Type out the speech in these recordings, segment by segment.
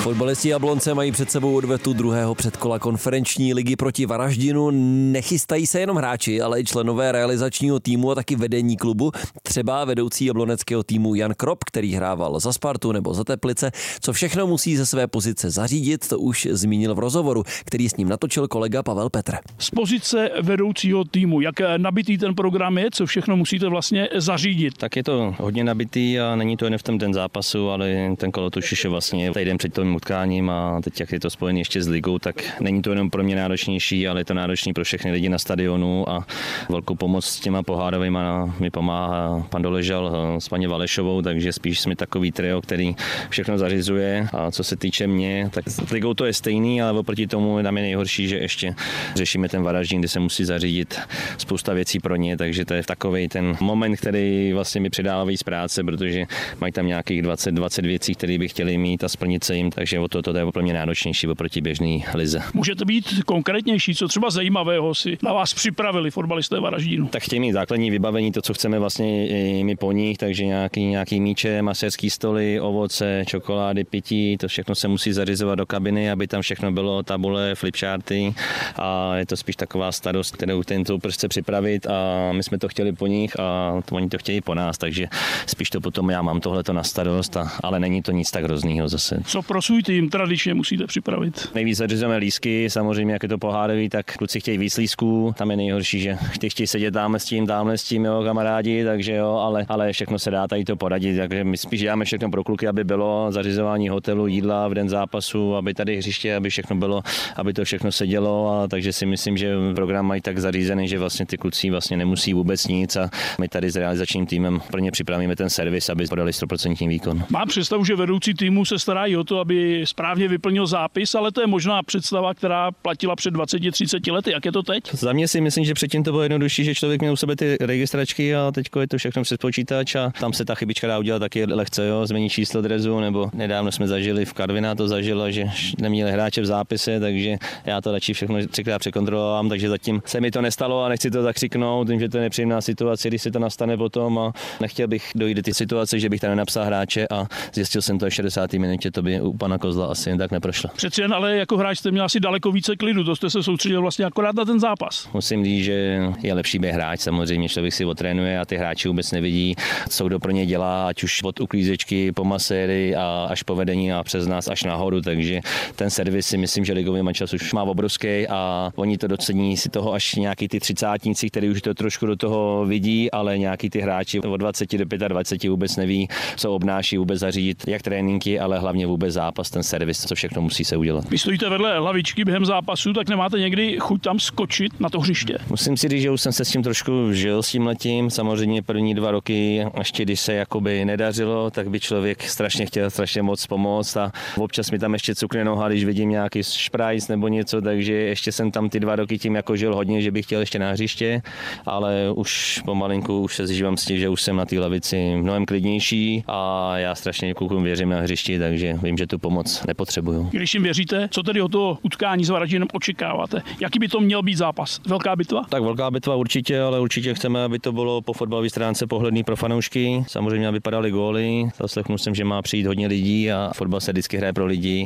Fotbalisti Jablonce mají před sebou odvetu druhého předkola konferenční ligy proti Varaždinu. Nechystají se jenom hráči, ale i členové realizačního týmu a taky vedení klubu. Třeba vedoucí jabloneckého týmu Jan Krop, který hrával za Spartu nebo za Teplice. Co všechno musí ze své pozice zařídit, to už zmínil v rozhovoru, který s ním natočil kolega Pavel Petr. Z pozice vedoucího týmu, jak nabitý ten program je, co všechno musíte vlastně zařídit? Tak je to hodně nabitý a není to jen v tom den zápasu, ale ten kolotoč už je vlastně týden před tím utkáním a teď jak je to spojené ještě s ligou, tak není to jenom pro mě náročnější, ale je to náročný pro všechny lidi na stadionu a velkou pomoc s těma pohárovýma mi pomáhá pan Doležal s paní Valešovou, takže spíš jsme takový trio, který všechno zařizuje. A co se týče mě, tak s ligou to je stejný, ale oproti tomu tam je nejhorší, že ještě řešíme ten Varaždin, kde se musí zařídit spousta věcí pro ně, takže to je takový ten moment, který vlastně mi přidává víc práce, protože mají tam nějakých 20 věcí, které by chtěli mít a splnit se jim, takže o to je pro mě náročnější oproti běžné lize. Můžete být konkrétnější, co třeba zajímavého si na vás připravili fotbalisté Varaždinu? Tak chtějí mít základní vybavení, to, co chceme vlastně i my po nich, takže nějaký míče, masérský stoly, ovoce, čokolády, pití, to všechno se musí zařizovat do kabiny, aby tam všechno bylo, tabule, flipcharty a je to spíš taková starost, kterou ten soupeř chce připravit a my jsme to chtěli po nich a oni to chtějí po nás, takže spíš to potom já mám tohleto na starost, ale není to nic tak hroznýho zase. Co pro svůj tým tradičně musíte připravit? Nejvíc zařizujeme lístky, samozřejmě jak je to pohárový, tak kluci chtějí víc lístků, tam je nejhorší, že chtějí sedět tamhle s tím, jo, kamarádi, takže jo, ale všechno se dá tady to poradit, takže my spíš děláme všechno pro kluky, aby bylo zařizování hotelu, jídla v den zápasu, aby tady hřiště, aby všechno bylo, aby to všechno sedělo, a takže si myslím, že program mají tak zařízený, že vlastně ty kluci vlastně nemusí vůbec nic a my tady s realizačním týmem pro ně připravíme ten servis, aby podali 100% výkon. Mám představu, že vedoucí týmu se starají o to, aby správně vyplnil zápis, ale to je možná představa, která platila před 20-30 lety. Jak je to teď? Za mě si myslím, že předtím to bylo jednodušší, že člověk měl u sebe ty registračky a teď je to všechno přes počítač a tam se ta chybička dá udělat taky lehce, jo, změnit číslo drezu, nebo nedávno jsme zažili v Karviná to zažilo, že neměli hráče v zápise, takže já to radši všechno 3krát překontrolovám, takže zatím se mi to nestalo a nechci to zakřiknout, tím, že to je nepříjemná situace, když se to nastane potom a nechtěl bych dojít do ty situace, že bych tam nenapsal hráče a zjistil jsem to v 60. minutě, to by u pana Kozla asi jen tak neprošlo. Přeci jen ale jako hráč jste měl asi daleko více klidu, to jste se soustředil vlastně akorát na ten zápas. Musím říct, že je lepší být hráč, samozřejmě člověk si otrénuje a ty hráči vůbec nevidí, co kdo pro ně dělá, ať už od uklízečky po maséry a až po vedení a přes nás až nahoru, takže ten servis si myslím, že ligový mančas už má obrovský a oni to docení si toho až nějaký ty 30-tníci, který už to trošku do toho vidí, ale nějaký ty hráči od 20 do 25 vůbec neví, co obnáší vůbec zařídit, jak tréninky, ale hlavně vůbec zápas, ten servis, co všechno musí se udělat. Vy stojíte vedle hlavičky během zápasu, tak nemáte někdy chuť tam skočit na to hřiště? Musím si říct, že už jsem se s tím trošku žil s tím letím. Samozřejmě první 2 roky, ještě když se jakoby nedařilo, tak by člověk strašně chtěl strašně moc pomoct a občas mi tam ještě cukne noha, když vidím nějaký šprajc nebo něco, takže ještě jsem tam ty 2 roky tím jako žil hodně, že bych chtěl ještě na hřiště, ale už pomalinku už se zžívám s tím, že už jsem na té lavici mnohem klidnější a já strašně klukům věřím na hřišti, takže vím, že tu pomoc nepotřebuju. Když jim věříte, co tedy od toho utkání s Varaždinem očekáváte? Jaký by to měl být zápas? Velká bitva? Tak velká bitva určitě, ale určitě chceme, aby to bylo po fotbalové stránce pohledný pro fanoušky. Samozřejmě, aby padaly góly. Zaslechnu jsem, že má přijít hodně lidí a fotbal se vždycky hraje pro lidi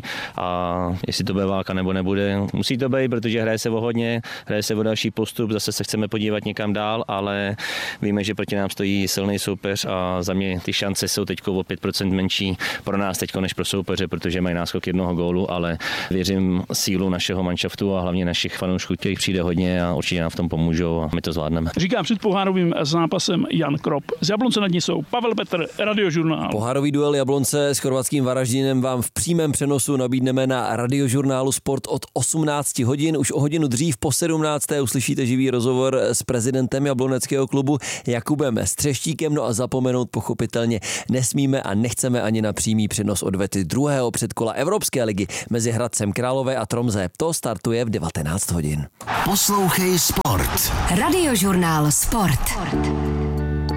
a jestli to bude válka nebo nebude, musí to být, protože hraje se o hodně, hraje se o další postup, zase se chceme podívat někam dál, ale víme, že proti nám stojí silný soupeř a za mě ty šance jsou teď o 5% menší pro nás teď než pro soupeře, protože mají náskok 1 gólu, ale věřím sílu našeho manšaftu a hlavně našich fanoušků, kterých přijde hodně a určitě nám v tom pomůžou a my to zvládneme. Říká před pohárovým zápasem Jan Krop. Z Jablonce nad Nisou Pavel Petr, Radiožurnál. Pohárový duel Jablonce s chorvatským Varaždinem vám v přímém přenosu nabídneme na Radiožurnálu Sport od 18 hodin. Už o hodinu dřív po 17. uslyšíte živý rozhovor s prezidentem jabloneckého klubu Jakubem Střeštíkem. No a zapomenout pochopitelně nesmíme a nechceme ani na přímý přenos odvety druhého předkola Evropské ligy mezi Hradcem Králové a Tromsø. To startuje v 19 hodin. Poslouchej Sport. Radiožurnál Sport.